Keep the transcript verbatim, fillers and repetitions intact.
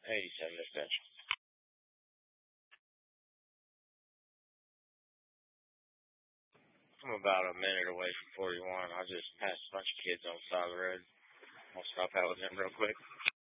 eighty-seven dispatch. I'm about a minute away from forty-one. I just passed a bunch of kids on the side of the road. I'll stop out with them real quick.